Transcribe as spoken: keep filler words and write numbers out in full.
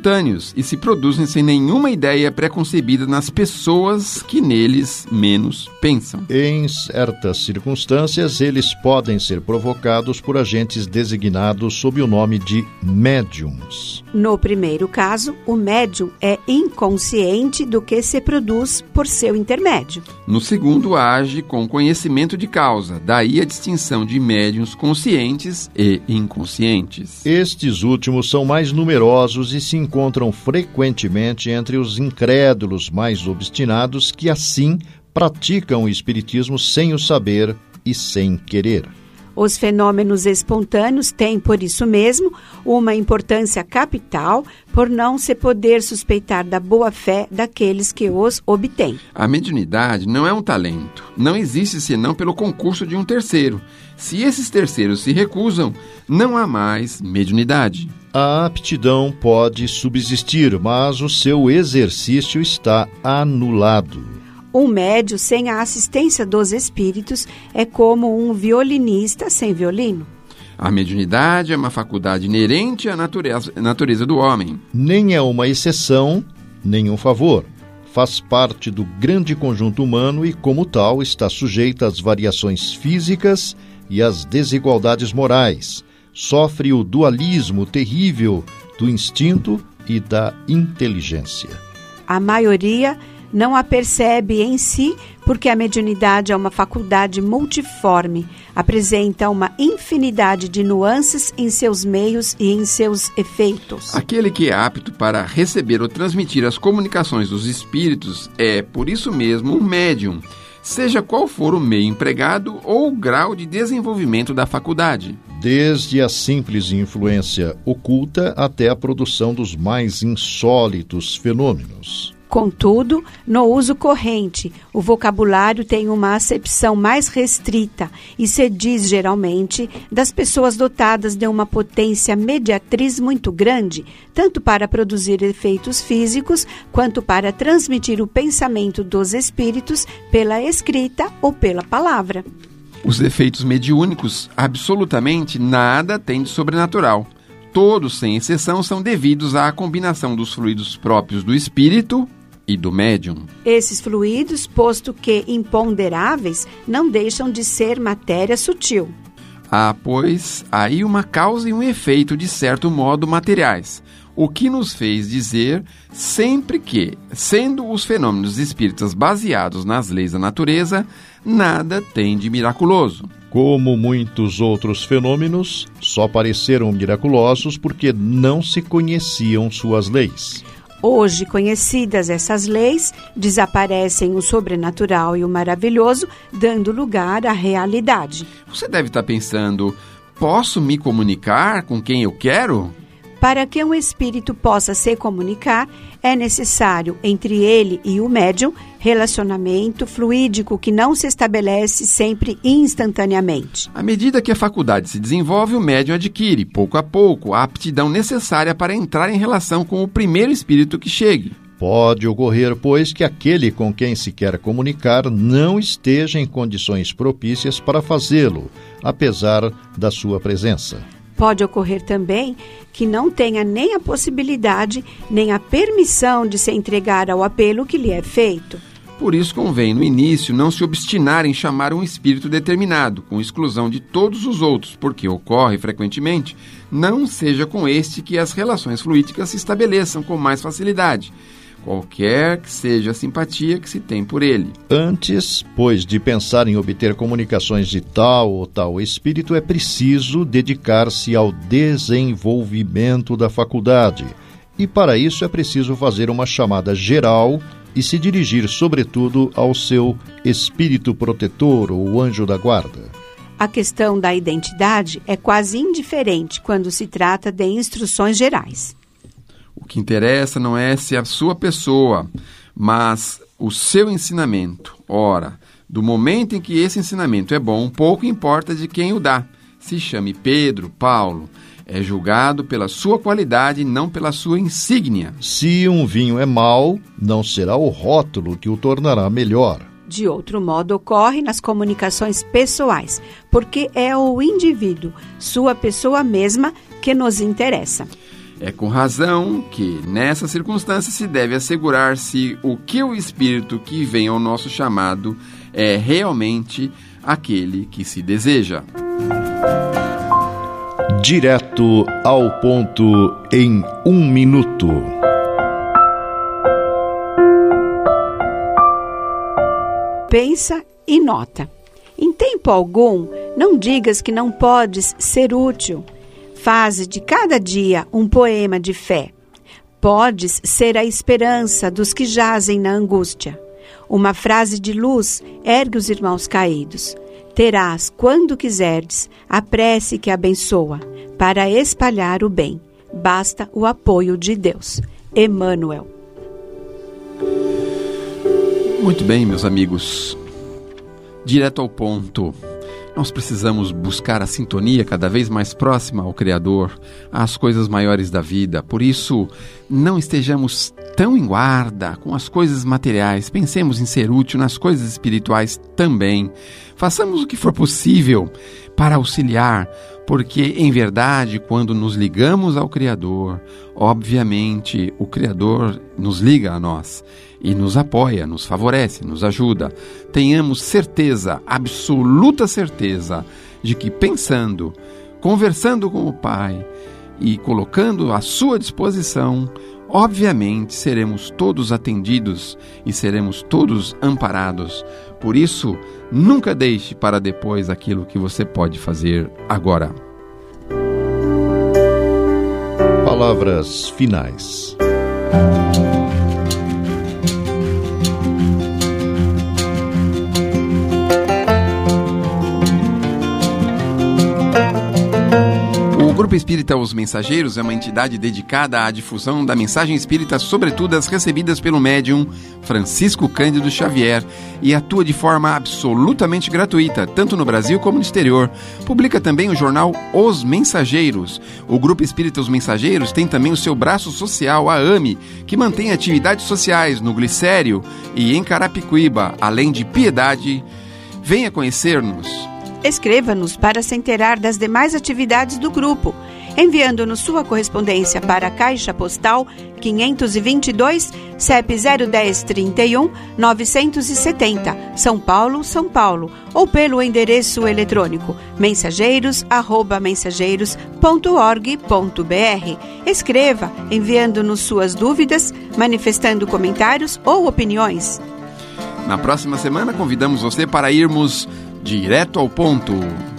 espontâneos e se produzem sem nenhuma ideia preconcebida nas pessoas que neles menos pensam. Em certas circunstâncias, eles podem ser provocados por agentes designados sob o nome de médiums. No primeiro caso, o médium é inconsciente do que se produz por seu intermédio. No segundo, age com conhecimento de causa, daí a distinção de médiuns conscientes e inconscientes. Estes últimos são mais numerosos e se encontram frequentemente entre os incrédulos mais obstinados que, assim, praticam o espiritismo sem o saber e sem querer. Os fenômenos espontâneos têm, por isso mesmo, uma importância capital por não se poder suspeitar da boa-fé daqueles que os obtêm. A mediunidade não é um talento, não existe senão pelo concurso de um terceiro. Se esses terceiros se recusam, não há mais mediunidade. A aptidão pode subsistir, mas o seu exercício está anulado. Um médium sem a assistência dos espíritos é como um violinista sem violino. A mediunidade é uma faculdade inerente à natureza, natureza do homem. Nem é uma exceção, nem um favor. Faz parte do grande conjunto humano e, como tal, está sujeita às variações físicas e às desigualdades morais. Sofre o dualismo terrível do instinto e da inteligência. A maioria não a percebe em si porque a mediunidade é uma faculdade multiforme, apresenta uma infinidade de nuances em seus meios e em seus efeitos. Aquele que é apto para receber ou transmitir as comunicações dos espíritos é, por isso mesmo, um médium, seja qual for o meio empregado ou o grau de desenvolvimento da faculdade. Desde a simples influência oculta até a produção dos mais insólitos fenômenos. Contudo, no uso corrente, o vocabulário tem uma acepção mais restrita e se diz, geralmente, das pessoas dotadas de uma potência mediatriz muito grande, tanto para produzir efeitos físicos, quanto para transmitir o pensamento dos espíritos pela escrita ou pela palavra. Os efeitos mediúnicos absolutamente nada têm de sobrenatural. Todos, sem exceção, são devidos à combinação dos fluidos próprios do espírito e do médium. Esses fluidos, posto que imponderáveis, não deixam de ser matéria sutil. Há, pois, aí uma causa e um efeito de certo modo materiais, o que nos fez dizer sempre que, sendo os fenômenos espíritas baseados nas leis da natureza, nada tem de miraculoso. Como muitos outros fenômenos, só pareceram miraculosos porque não se conheciam suas leis. Hoje, conhecidas essas leis, desaparecem o sobrenatural e o maravilhoso, dando lugar à realidade. Você deve estar pensando, posso me comunicar com quem eu quero? Para que um espírito possa se comunicar, é necessário, entre ele e o médium, relacionamento fluídico que não se estabelece sempre instantaneamente. À medida que a faculdade se desenvolve, o médium adquire, pouco a pouco, a aptidão necessária para entrar em relação com o primeiro espírito que chegue. Pode ocorrer, pois, que aquele com quem se quer comunicar não esteja em condições propícias para fazê-lo, apesar da sua presença. Pode ocorrer também que não tenha nem a possibilidade, nem a permissão de se entregar ao apelo que lhe é feito. Por isso convém, no início, não se obstinar em chamar um espírito determinado, com exclusão de todos os outros, porque ocorre, frequentemente, não seja com este que as relações fluídicas se estabeleçam com mais facilidade, qualquer que seja a simpatia que se tem por ele. Antes, pois, de pensar em obter comunicações de tal ou tal espírito, é preciso dedicar-se ao desenvolvimento da faculdade. E para isso é preciso fazer uma chamada geral e se dirigir, sobretudo, ao seu espírito protetor ou anjo da guarda. A questão da identidade é quase indiferente quando se trata de instruções gerais. O que interessa não é se a sua pessoa, mas o seu ensinamento. Ora, do momento em que esse ensinamento é bom, pouco importa de quem o dá. Se chame Pedro, Paulo, é julgado pela sua qualidade e não pela sua insígnia. Se um vinho é mau, não será o rótulo que o tornará melhor. De outro modo, ocorre nas comunicações pessoais, porque é o indivíduo, sua pessoa mesma, que nos interessa. É com razão que, nessa circunstância, se deve assegurar se o que o Espírito que vem ao nosso chamado é realmente aquele que se deseja. Direto ao ponto em um minuto. Pensa e nota. Em tempo algum, não digas que não podes ser útil. Faze de cada dia um poema de fé. Podes ser a esperança dos que jazem na angústia. Uma frase de luz ergue os irmãos caídos. Terás, quando quiserdes, a prece que abençoa, para espalhar o bem. Basta o apoio de Deus. Emmanuel. Muito bem, meus amigos. Direto ao ponto. Nós precisamos buscar a sintonia cada vez mais próxima ao Criador, às coisas maiores da vida. Por isso, não estejamos tão em guarda com as coisas materiais. Pensemos em ser útil nas coisas espirituais também. Façamos o que for possível para auxiliar, porque, em verdade, quando nos ligamos ao Criador, obviamente, o Criador nos liga a nós e nos apoia, nos favorece, nos ajuda. Tenhamos certeza, absoluta certeza, de que pensando, conversando com o Pai e colocando à sua disposição, obviamente seremos todos atendidos e seremos todos amparados. Por isso, nunca deixe para depois aquilo que você pode fazer agora. Palavras finais. O Grupo Espírita Os Mensageiros é uma entidade dedicada à difusão da mensagem espírita, sobretudo as recebidas pelo médium Francisco Cândido Xavier, e atua de forma absolutamente gratuita, tanto no Brasil como no exterior. Publica também o jornal Os Mensageiros. O Grupo Espírita Os Mensageiros tem também o seu braço social, a AME, que mantém atividades sociais no Glicério e em Carapicuíba, além de Piedade. Venha conhecer-nos. Escreva-nos para se inteirar das demais atividades do grupo, enviando-nos sua correspondência para a Caixa Postal quinhentos e vinte e dois, C E P zero um zero trinta e um, novecentos e setenta, São Paulo, São Paulo, ou pelo endereço eletrônico mensageiros arroba mensageiros ponto org ponto br. Escreva, enviando-nos suas dúvidas, manifestando comentários ou opiniões. Na próxima semana, convidamos você para irmos direto ao ponto.